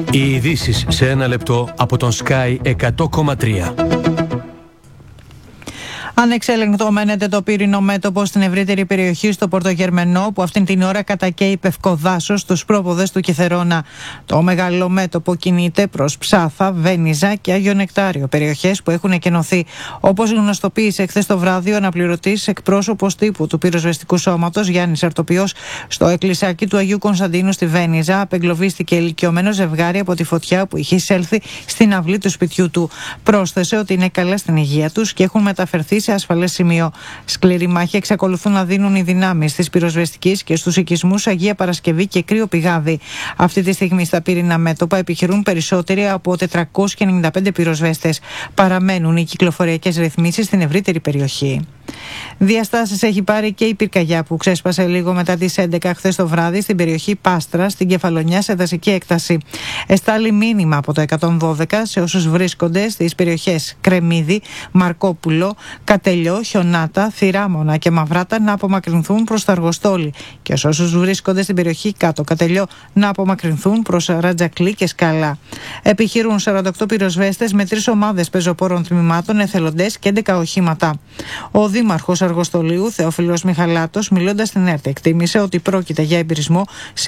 Οι ειδήσεις σε ένα λεπτό από τον Sky 100,3. Ανεξέλεγκτο μένεται το πύρινο μέτωπο στην ευρύτερη περιοχή στο Πορτογερμενό, που αυτήν την ώρα κατακαίει πευκοδάσο στους πρόποδες του Κιθερώνα. Το μεγάλο μέτωπο κινείται προς Ψάθα, Βένιζα και Άγιο Νεκτάριο, περιοχές που έχουν εκενωθεί. Όπως γνωστοποίησε χθες το βράδυ ο αναπληρωτής εκπρόσωπος τύπου του πυροσβεστικού σώματος Γιάννης Αρτοπιός, στο εκκλησάκι του Αγίου Κωνσταντίνου στη Βένιζα απεγκλωβίστηκε ηλικιωμένο ζευγάρι από τη φωτιά που είχε εισέλθει στην αυλή του σπιτιού του. Πρόσθεσε ότι είναι καλά στην υγεία τους και έχουν μεταφερθεί σε ασφαλές σημείο. Σκληρή μάχη εξακολουθούν να δίνουν οι δυνάμεις της πυροσβεστικής και στους οικισμούς Αγία Παρασκευή και Κρύο Πηγάδι. Αυτή τη στιγμή στα πύρινα μέτωπα επιχειρούν περισσότεροι από 495 πυροσβέστες. Παραμένουν οι κυκλοφοριακές ρυθμίσεις στην ευρύτερη περιοχή. Διαστάσεις έχει πάρει και η πυρκαγιά που ξέσπασε λίγο μετά τις 11 χθες το βράδυ στην περιοχή Πάστρα, στην Κεφαλονιά, σε δασική έκταση. Εστάλει μήνυμα από το 112 σε όσους βρίσκονται στις περιοχές Κρεμμύδι, Μαρκόπουλο, Κατελιό, Χιονάτα, Θηράμονα και Μαυράτα να απομακρυνθούν προς το Αργοστόλι, και σε όσους βρίσκονται στην περιοχή Κάτω Κατελιό να απομακρυνθούν προς Ρατζακλή και Σκαλά. Επιχειρούν 48 πυροσβέστες με 3 ομάδες πεζοπόρων τμήματων, εθελοντές και 11 οχήματα. Ο Δήμαρχος Αργοστολίου, Θεόφιλος Μιχαλάτος, μιλώντας στην ΕΡΤ, εκτίμησε ότι πρόκειται για εμπειρισμό